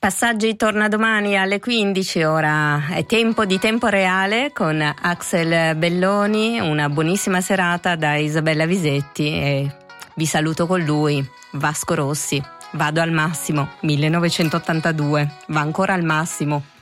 Passaggi torna domani alle 15, ora è tempo di Tempo Reale con Axel Belloni. Una buonissima serata da Isabella Visetti e vi saluto con lui, Vasco Rossi. Vado al massimo, 1982, va ancora al massimo.